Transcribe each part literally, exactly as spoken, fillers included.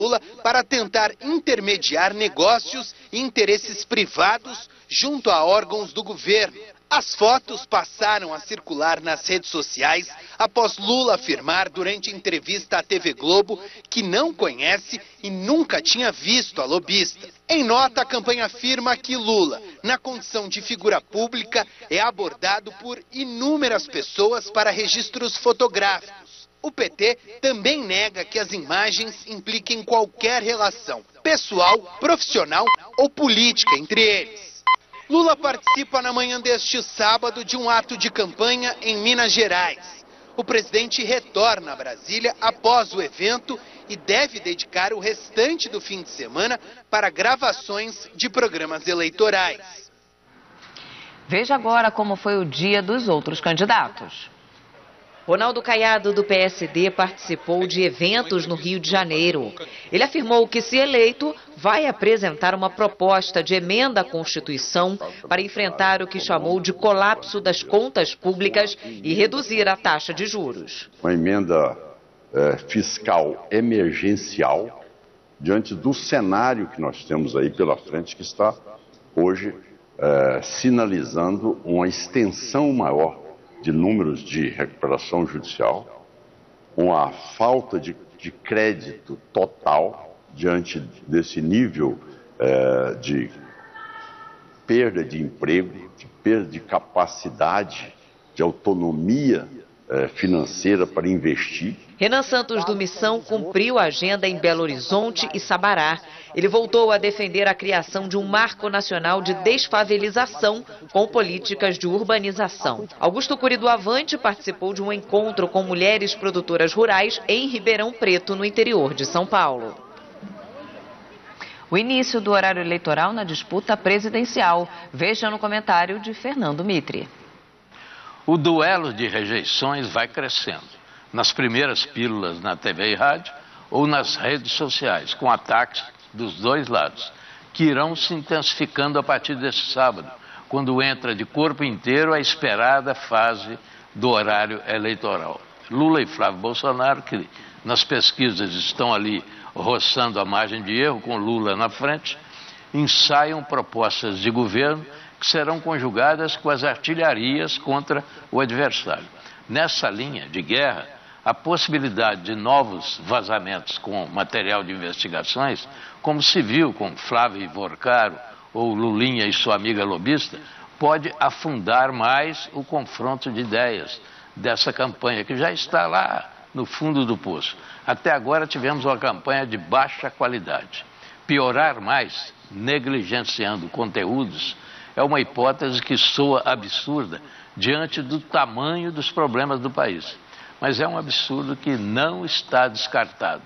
Lula para tentar intermediar negócios e interesses privados junto a órgãos do governo. As fotos passaram a circular nas redes sociais após Lula afirmar durante entrevista à T V Globo que não conhece e nunca tinha visto a lobista. Em nota, a campanha afirma que Lula, na condição de figura pública, é abordado por inúmeras pessoas para registros fotográficos. O P T também nega que as imagens impliquem qualquer relação pessoal, profissional ou política entre eles. Lula participa na manhã deste sábado de um ato de campanha em Minas Gerais. O presidente retorna a Brasília após o evento e deve dedicar o restante do fim de semana para gravações de programas eleitorais. Veja agora como foi o dia dos outros candidatos. Ronaldo Caiado, do P S D, participou de eventos no Rio de Janeiro. Ele afirmou que, se eleito, vai apresentar uma proposta de emenda à Constituição para enfrentar o que chamou de colapso das contas públicas e reduzir a taxa de juros. Uma emenda é, fiscal emergencial diante do cenário que nós temos aí pela frente, que está hoje é, sinalizando uma extensão maior de números de recuperação judicial, uma falta de, de crédito total diante desse nível eh, de perda de emprego, de perda de capacidade, de autonomia eh, financeira para investir. Renan Santos, do Missão, cumpriu a agenda em Belo Horizonte e Sabará. Ele voltou a defender a criação de um marco nacional de desfavelização com políticas de urbanização. Augusto Cury, do Avante, participou de um encontro com mulheres produtoras rurais em Ribeirão Preto, no interior de São Paulo. O início do horário eleitoral na disputa presidencial. Veja no comentário de Fernando Mitre. O duelo de rejeições vai crescendo. Nas primeiras pílulas na T V e rádio ou nas redes sociais, com ataques dos dois lados, que irão se intensificando a partir desse sábado, quando entra de corpo inteiro a esperada fase do horário eleitoral. Lula e Flávio Bolsonaro, que nas pesquisas estão ali roçando a margem de erro, com Lula na frente, ensaiam propostas de governo que serão conjugadas com as artilharias contra o adversário. Nessa linha de guerra, a possibilidade de novos vazamentos com material de investigações, como se viu com Flávio Ivorcaro ou Lulinha e sua amiga lobista, pode afundar mais o confronto de ideias dessa campanha, que já está lá no fundo do poço. Até agora tivemos uma campanha de baixa qualidade. Piorar mais, negligenciando conteúdos, é uma hipótese que soa absurda diante do tamanho dos problemas do país. Mas é um absurdo que não está descartado.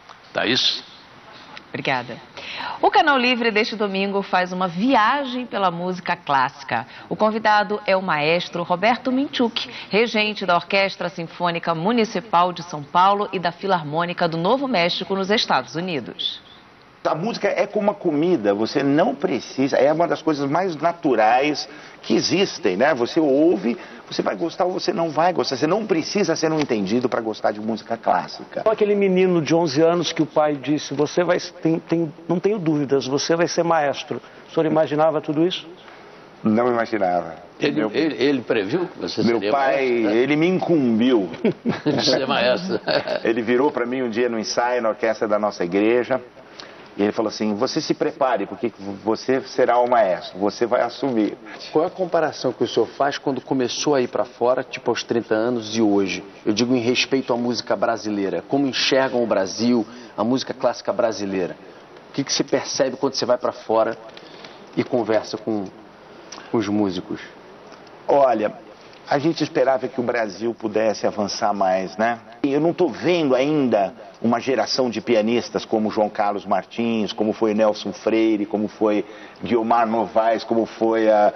Thaís? Obrigada. O Canal Livre deste domingo faz uma viagem pela música clássica. O convidado é o maestro Roberto Minchuk, regente da Orquestra Sinfônica Municipal de São Paulo e da Filarmônica do Novo México, nos Estados Unidos. A música é como uma comida, você não precisa, é uma das coisas mais naturais que existem, né? Você ouve, você vai gostar ou você não vai gostar, você não precisa ser um entendido para gostar de música clássica. Aquele menino de onze anos que o pai disse, você vai, tem, tem, não tenho dúvidas, você vai ser maestro. O senhor imaginava tudo isso? Não imaginava. Ele, meu, ele, ele previu que você meu seria pai, maestro, né? Ele me incumbiu de ser maestro. Ele virou para mim um dia no ensaio na orquestra da nossa igreja. E ele falou assim, você se prepare, porque você será o maestro, você vai assumir. Qual é a comparação que o senhor faz quando começou a ir para fora, tipo aos trinta anos e hoje? Eu digo em respeito à música brasileira. Como enxergam o Brasil, a música clássica brasileira? O que, que você percebe quando você vai para fora e conversa com, com os músicos? Olha, a gente esperava que o Brasil pudesse avançar mais, né? Eu não estou vendo ainda uma geração de pianistas como João Carlos Martins, como foi Nelson Freire, como foi Guiomar Novaes, como foi a,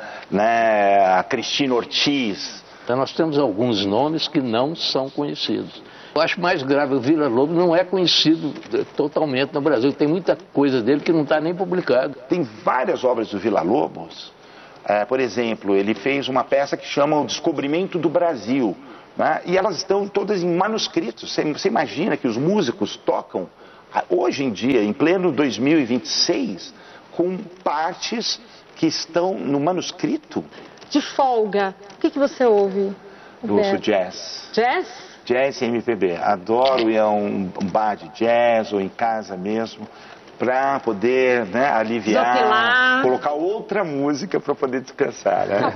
né, a Cristina Ortiz. Então nós temos alguns nomes que não são conhecidos. Eu acho mais grave, o Villa-Lobos não é conhecido totalmente no Brasil. Tem muita coisa dele que não está nem publicada. Tem várias obras do Villa-Lobos. É, por exemplo, ele fez uma peça que chama O Descobrimento do Brasil. Né? E elas estão todas em manuscritos. Você, você imagina que os músicos tocam Hoje em dia, em pleno dois mil e vinte e seis, com partes que estão no manuscrito. De folga, o que, que você ouve? Eu ouço jazz. Jazz? Jazz e M P B. Adoro ir a um, um bar de jazz ou em casa mesmo, para poder, né, aliviar, Desopilar. Colocar outra música para poder descansar, né?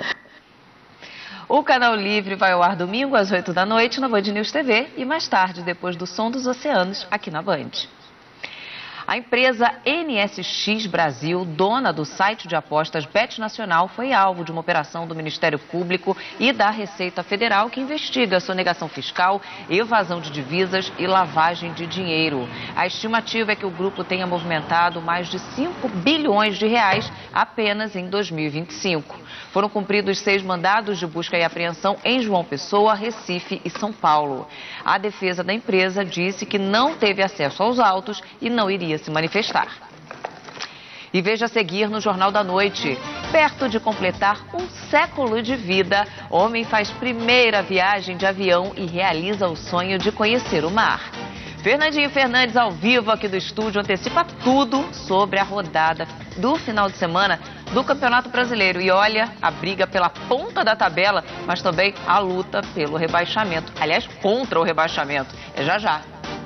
O Canal Livre vai ao ar domingo às oito da noite na Band News T V e mais tarde, depois do Som dos Oceanos, aqui na Band. A empresa N S X Brasil, dona do site de apostas Bet Nacional, foi alvo de uma operação do Ministério Público e da Receita Federal que investiga sonegação fiscal, evasão de divisas e lavagem de dinheiro. A estimativa é que o grupo tenha movimentado mais de cinco bilhões de reais apenas em dois mil e vinte e cinco. Foram cumpridos seis mandados de busca e apreensão em João Pessoa, Recife e São Paulo. A defesa da empresa disse que não teve acesso aos autos e não iria se manifestar. E veja a seguir no Jornal da Noite. Perto de completar um século de vida, homem faz primeira viagem de avião e realiza o sonho de conhecer o mar. Fernandinho Fernandes, ao vivo aqui do estúdio, antecipa tudo sobre a rodada do final de semana do Campeonato Brasileiro. E olha, a briga pela ponta da tabela, mas também a luta pelo rebaixamento. Aliás, contra o rebaixamento. É já já.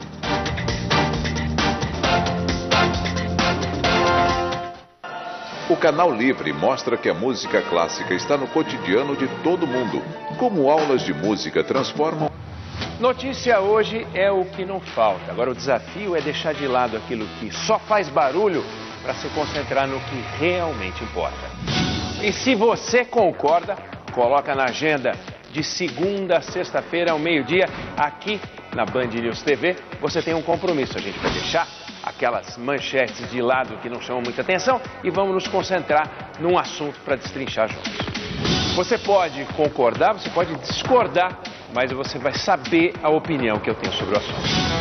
O Canal Livre mostra que a música clássica está no cotidiano de todo mundo. Como aulas de música transformam... Notícia hoje é o que não falta. Agora o desafio é deixar de lado aquilo que só faz barulho para se concentrar no que realmente importa. E se você concorda, coloca na agenda de segunda a sexta-feira ao meio-dia, aqui na Band News T V, você tem um compromisso. A gente vai deixar aquelas manchetes de lado que não chamam muita atenção e vamos nos concentrar num assunto para destrinchar juntos. Você pode concordar, você pode discordar, mas você vai saber a opinião que eu tenho sobre o assunto.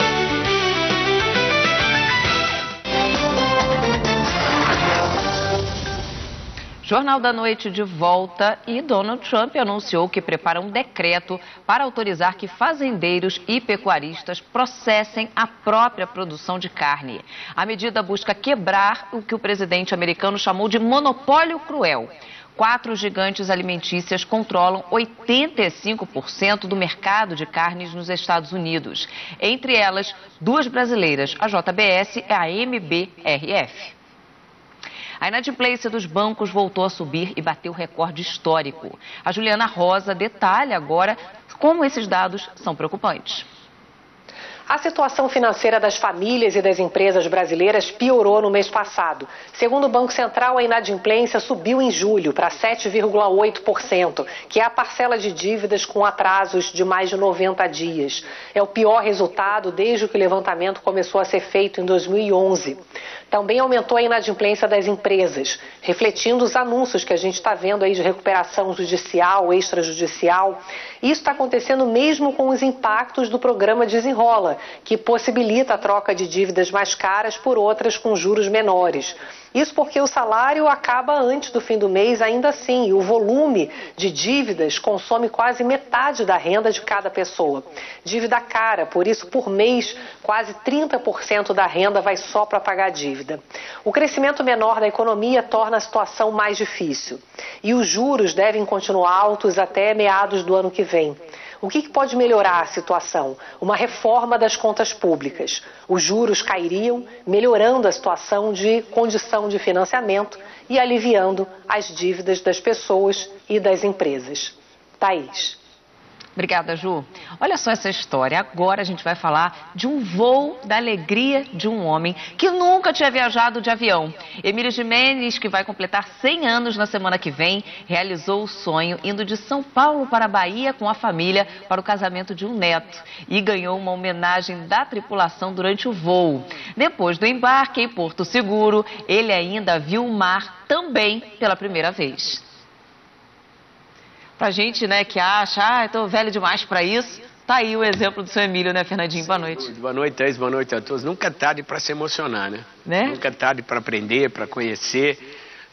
Jornal da Noite de volta e Donald Trump anunciou que prepara um decreto para autorizar que fazendeiros e pecuaristas processem a própria produção de carne. A medida busca quebrar o que o presidente americano chamou de monopólio cruel. Quatro gigantes alimentícias controlam oitenta e cinco por cento do mercado de carnes nos Estados Unidos. Entre elas, duas brasileiras, a J B S e a M B R F. A inadimplência dos bancos voltou a subir e bateu recorde histórico. A Juliana Rosa detalha agora como esses dados são preocupantes. A situação financeira das famílias e das empresas brasileiras piorou no mês passado. Segundo o Banco Central, a inadimplência subiu em julho para sete vírgula oito por cento, que é a parcela de dívidas com atrasos de mais de noventa dias. É o pior resultado desde que o levantamento começou a ser feito em dois mil e onze. Também aumentou a inadimplência das empresas, refletindo os anúncios que a gente está vendo aí de recuperação judicial, extrajudicial. Isso está acontecendo mesmo com os impactos do programa Desenrola, que possibilita a troca de dívidas mais caras por outras com juros menores. Isso porque o salário acaba antes do fim do mês ainda assim, e o volume de dívidas consome quase metade da renda de cada pessoa. Dívida cara, por isso por mês quase trinta por cento da renda vai só para pagar a dívida. O crescimento menor da economia torna a situação mais difícil e os juros devem continuar altos até meados do ano que vem. O que pode melhorar a situação? Uma reforma das contas públicas. Os juros cairiam, melhorando a situação de condição de financiamento e aliviando as dívidas das pessoas e das empresas. Thaís. Obrigada, Ju. Olha só essa história. Agora a gente vai falar de um voo da alegria de um homem que nunca tinha viajado de avião. Emílio Gimenez, que vai completar cem anos na semana que vem, realizou o sonho indo de São Paulo para a Bahia com a família para o casamento de um neto e ganhou uma homenagem da tripulação durante o voo. Depois do embarque em Porto Seguro, ele ainda viu o mar também pela primeira vez. Pra gente, né, que acha, ah, eu tô velho demais para isso, tá aí o exemplo do seu Emílio, né, Fernandinho? Boa noite. Boa noite, Thaís, boa noite a todos. Nunca é tarde para se emocionar, né? né? Nunca é tarde para aprender, para conhecer.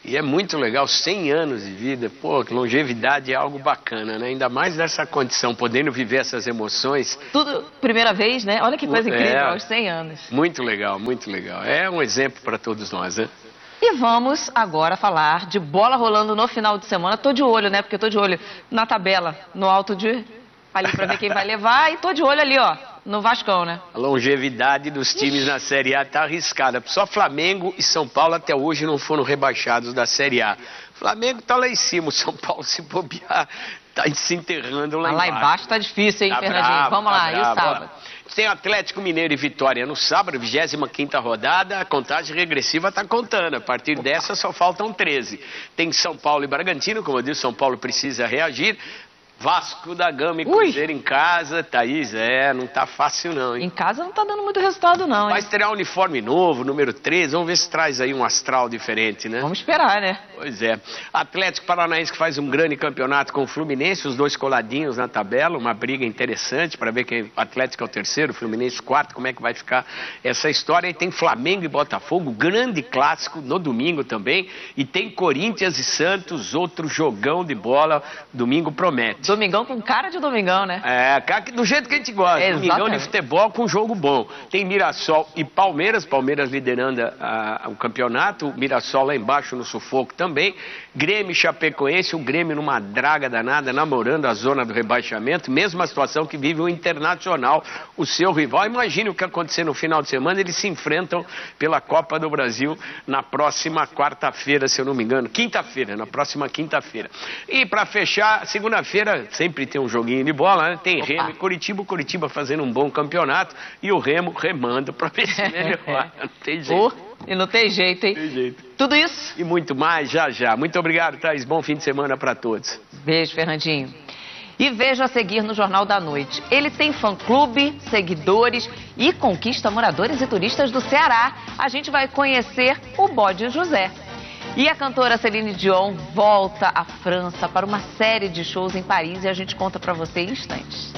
E é muito legal, cem anos de vida, pô, longevidade é algo bacana, né? Ainda mais nessa condição, podendo viver essas emoções. Tudo primeira vez, né? Olha que coisa incrível, é, aos cem anos. Muito legal, muito legal. É um exemplo para todos nós, né? E vamos agora falar de bola rolando no final de semana. Tô de olho, né? Porque tô de olho na tabela, no alto de... ali para ver quem vai levar, e tô de olho ali, ó, no Vascão, né? A longevidade dos times na Série A tá arriscada. Só Flamengo e São Paulo até hoje não foram rebaixados da Série A. Flamengo tá lá em cima, o São Paulo se bobear, tá se enterrando lá ah, embaixo. Lá embaixo tá difícil, hein, tá Fernandinho? Bravo, Vamos tá lá, bravo. E o sábado? Tem Atlético Mineiro e Vitória no sábado, vigésima quinta rodada, a contagem regressiva está contando, a partir dessa só faltam treze. Tem São Paulo e Bragantino, como eu disse, São Paulo precisa reagir. Vasco da Gama e Cruzeiro Ui. Em casa, Thaís, é, não tá fácil não, hein? Em casa não tá dando muito resultado não, hein? Vai estrear um uniforme novo, número treze, vamos ver se traz aí um astral diferente, né? Vamos esperar, né? Pois é. Atlético Paranaense que faz um grande campeonato com o Fluminense, os dois coladinhos na tabela, uma briga interessante para ver quem... O Atlético é o terceiro, o Fluminense quarto, como é que vai ficar essa história. E tem Flamengo e Botafogo, grande clássico no domingo também, e tem Corinthians e Santos, outro jogão de bola, domingo promete. Domingão com cara de domingão, né? É, do jeito que a gente gosta. É, domingão de futebol com jogo bom. Tem Mirassol e Palmeiras, Palmeiras liderando a, a, o campeonato, o Mirassol lá embaixo no sufoco também. Grêmio e Chapecoense, o Grêmio numa draga danada, namorando a zona do rebaixamento, mesma situação que vive o Internacional, o seu rival. Imagine o que acontecer no final de semana, eles se enfrentam pela Copa do Brasil na próxima quarta-feira, se eu não me engano. Quinta-feira, na próxima quinta-feira. E para fechar, segunda-feira, sempre tem um joguinho de bola, né? Tem Opa. Remo e Curitiba, o Curitiba fazendo um bom campeonato e o Remo remando para ver se melhora. Não tem jeito. Oh, e não tem jeito, hein? Não tem jeito. Tudo isso? E muito mais, já já. Muito obrigado, Thaís. Bom fim de semana para todos. Beijo, Fernandinho. E veja a seguir no Jornal da Noite. Ele tem fã-clube, seguidores e conquista moradores e turistas do Ceará. A gente vai conhecer o Bode José. E a cantora Celine Dion volta à França para uma série de shows em Paris e a gente conta para você em instantes.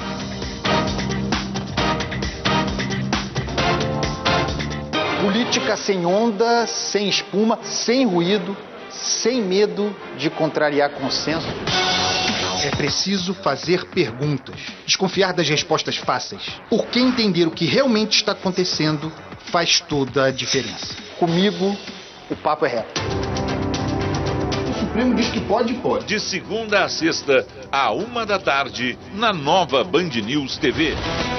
Política sem onda, sem espuma, sem ruído, sem medo de contrariar consenso. É preciso fazer perguntas, desconfiar das respostas fáceis, porque entender o que realmente está acontecendo faz toda a diferença. Comigo, o papo é reto. O Supremo diz que pode, pode. De segunda a sexta, à uma da tarde, na nova Band News T V.